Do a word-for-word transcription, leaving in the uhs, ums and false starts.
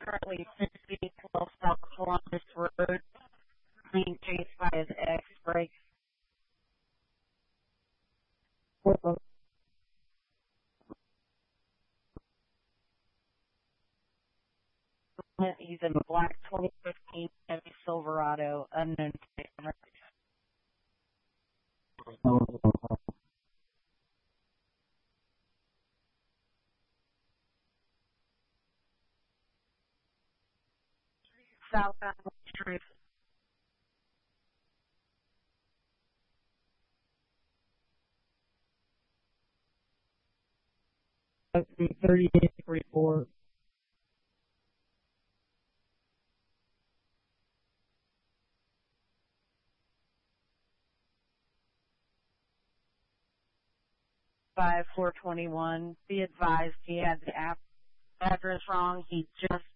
currently sixty, twelve South Columbus Road, being chased by his ex. Break. He's in a black twenty fifteen Chevy Silverado, unknown customer. Southbound Street. thirty-eight forty-four. Five four twenty one. Be advised he had the app address wrong. He just